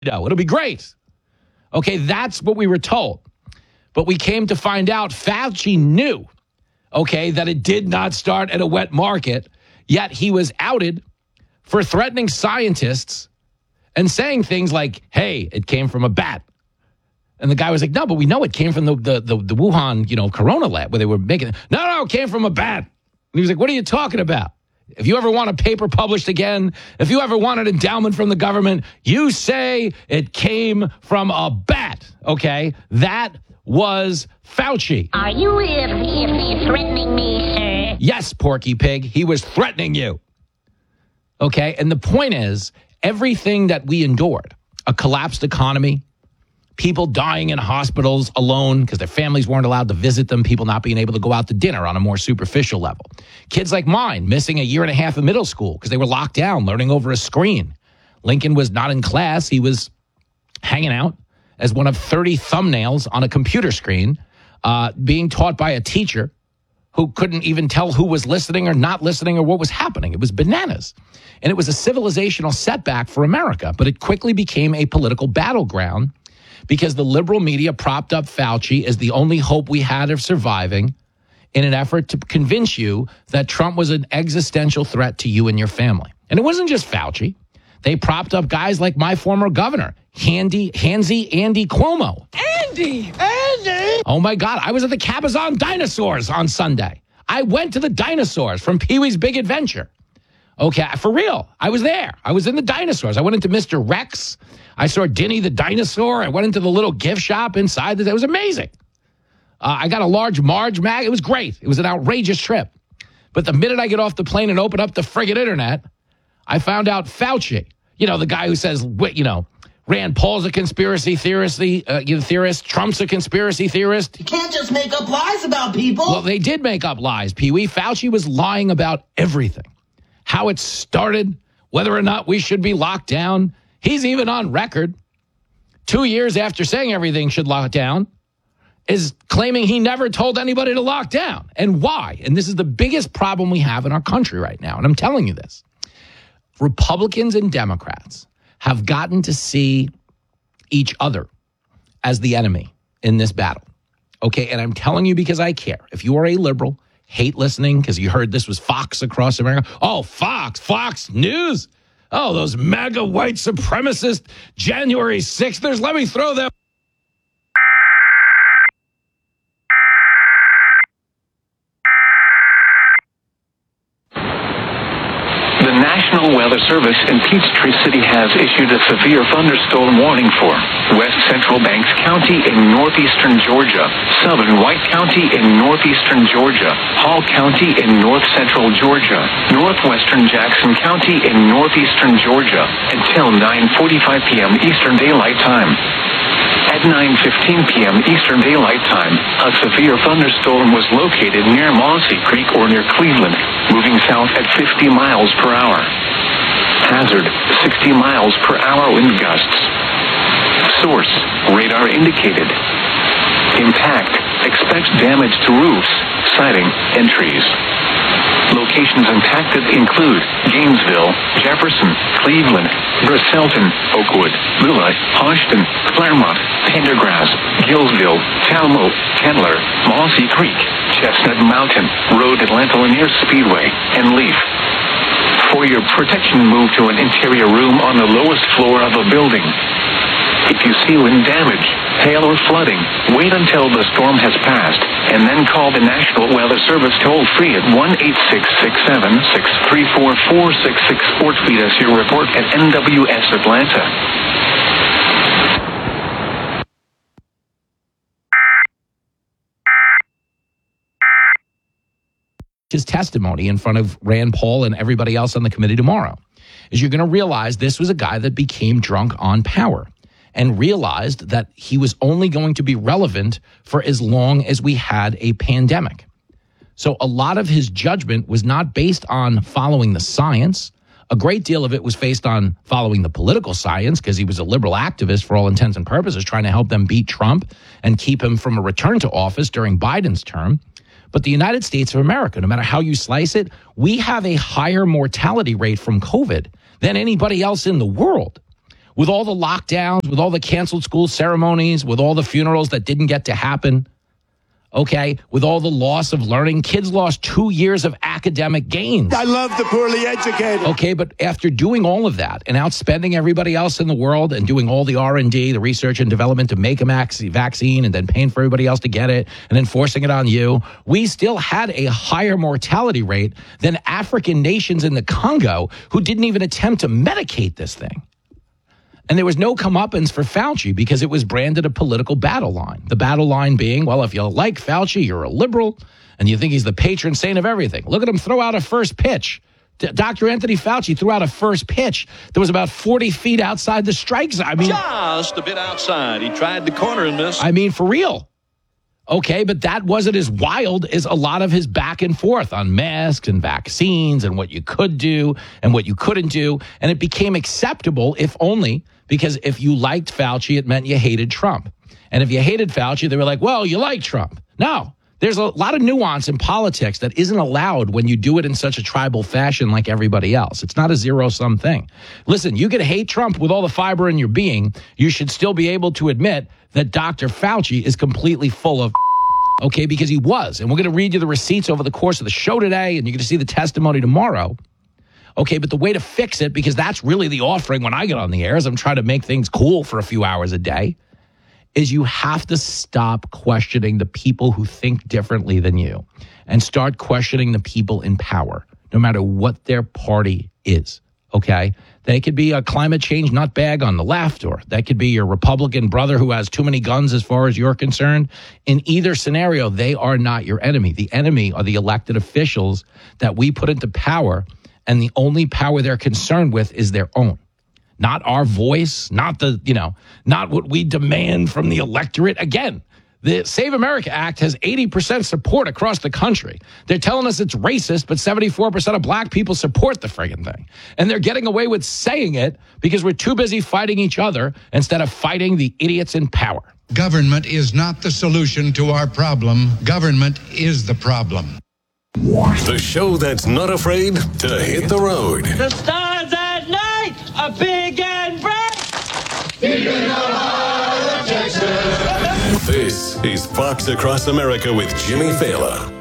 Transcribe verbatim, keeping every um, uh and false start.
No, it'll be great. Okay, that's what we were told. But we came to find out Fauci knew, okay, that it did not start at a wet market, yet he was outed for threatening scientists and saying things like, hey, it came from a bat. And the guy was like, no, but we know it came from the the the, the Wuhan, you know, Corona lab where they were making it. No, no, it came from a bat. And he was like, what are you talking about? If you ever want a paper published again, if you ever want an endowment from the government, you say it came from a bat, okay? That was Fauci. Are you if, if, threatening me, sir? Yes, Porky Pig, he was threatening you. Okay, and the point is, everything that we endured, a collapsed economy, people dying in hospitals alone because their families weren't allowed to visit them, people not being able to go out to dinner on a more superficial level. Kids like mine missing a year and a half of middle school because they were locked down, learning over a screen. Lincoln was not in class. He was hanging out as one of thirty thumbnails on a computer screen, uh, being taught by a teacher who couldn't even tell who was listening or not listening or what was happening. It was bananas. And it was a civilizational setback for America, but it quickly became a political battleground because the liberal media propped up Fauci as the only hope we had of surviving in an effort to convince you that Trump was an existential threat to you and your family. And it wasn't just Fauci. They propped up guys like my former governor, Handy, Handsy Andy Cuomo. Andy! Andy! Oh, my God. I was at the Cabazon Dinosaurs on Sunday. I went to the dinosaurs from Pee-wee's Big Adventure. Okay, for real. I was there. I was in the dinosaurs. I went into Mister Rex. I saw Dinny the dinosaur. I went into the little gift shop inside. It was amazing. Uh, I got a large Marge mag. It was great. It was an outrageous trip. But the minute I get off the plane and open up the friggin' internet, I found out Fauci, you know, the guy who says, you know, Rand Paul's a conspiracy theorist, uh, you know, theorist. Trump's a conspiracy theorist. You can't just make up lies about people. Well, they did make up lies, Pee-wee. Fauci was lying about everything. How it started, whether or not we should be locked down. He's even on record, two years after saying everything should lock down, is claiming he never told anybody to lock down. And why? And this is the biggest problem we have in our country right now. And I'm telling you this. Republicans and Democrats have gotten to see each other as the enemy in this battle. Okay, and I'm telling you because I care. If you are a liberal, hate listening because you heard this was Fox across America. Oh, Fox, Fox News. Oh, those MAGA white supremacist January sixthers. Let me throw them. The National Weather Service in Peachtree City has issued a severe thunderstorm warning for West Central Banks County in northeastern Georgia, Southern White County in northeastern Georgia, Hall County in north central Georgia, northwestern Jackson County in northeastern Georgia until nine forty-five p.m. Eastern Daylight Time. At nine fifteen p.m. Eastern Daylight Time, a severe thunderstorm was located near Mossy Creek or near Cleveland, moving south at fifty miles per hour. Hazard, sixty miles per hour wind gusts. Source, radar indicated. Intact, expect damage to roofs, siding, and trees. Locations impacted include Gainesville, Jefferson, Cleveland, Bristolton, Oakwood, Lula, Hodgson, Claremont, Pendergrass, Gillsville, Talmo, Kendler, Mossy Creek, Chestnut Mountain, Road Atlanta Lanier Speedway, and Leaf. For your protection, move to an interior room on the lowest floor of a building. If you see wind damage, hail, or flooding, wait until the storm has passed, and then call the National Weather Service toll-free at one eight six six seven, six three four, four six six or tweet us your report at N W S Atlanta. His testimony in front of Rand Paul and everybody else on the committee tomorrow is you're going to realize this was a guy that became drunk on power and realized that he was only going to be relevant for as long as we had a pandemic. So a lot of his judgment was not based on following the science. A great deal of it was based on following the political science because he was a liberal activist for all intents and purposes, trying to help them beat Trump and keep him from a return to office during Biden's term. But the United States of America, no matter how you slice it, we have a higher mortality rate from COVID than anybody else in the world. With all the lockdowns, with all the canceled school ceremonies, with all the funerals that didn't get to happen, okay, with all the loss of learning, kids lost two years of academic gains. I love the poorly educated. Okay, but after doing all of that and outspending everybody else in the world and doing all the R and D, the research and development to make a max- vaccine and then paying for everybody else to get it and then forcing it on you, we still had a higher mortality rate than African nations in the Congo who didn't even attempt to medicate this thing. And there was no comeuppance for Fauci because it was branded a political battle line. The battle line being, well, if you like Fauci, you're a liberal, and you think he's the patron saint of everything. Look at him throw out a first pitch. D- Doctor Anthony Fauci threw out a first pitch that was about forty feet outside the strike zone. I mean, just a bit outside. He tried the corner and missed. I mean, for real. Okay, but that wasn't as wild as a lot of his back and forth on masks and vaccines and what you could do and what you couldn't do. And it became acceptable, if only because if you liked Fauci, it meant you hated Trump. And if you hated Fauci, they were like, well, you like Trump. No, there's a lot of nuance in politics that isn't allowed when you do it in such a tribal fashion like everybody else. It's not a zero-sum thing. Listen, you can hate Trump with all the fiber in your being. You should still be able to admit that Doctor Fauci is completely full of okay, because he was. And we're going to read you the receipts over the course of the show today, and you're going to see the testimony tomorrow. Okay, but the way to fix it, because that's really the offering when I get on the air, as I'm trying to make things cool for a few hours a day, is you have to stop questioning the people who think differently than you and start questioning the people in power, no matter what their party is, okay? They could be a climate change nutbag on the left, or that could be your Republican brother who has too many guns as far as you're concerned. In either scenario, they are not your enemy. The enemy are the elected officials that we put into power, and the only power they're concerned with is their own. Not our voice, not the, you know, not what we demand from the electorate. Again, the Save America Act has eighty percent support across the country. They're telling us it's racist, but seventy-four percent of black people support the friggin' thing. And they're getting away with saying it because we're too busy fighting each other instead of fighting the idiots in power. Government is not the solution to our problem. Government is the problem. The show that's not afraid to hit the road. The stars at night are big and bright. Deep in the heart of Texas. This is Fox Across America with Jimmy Fallon.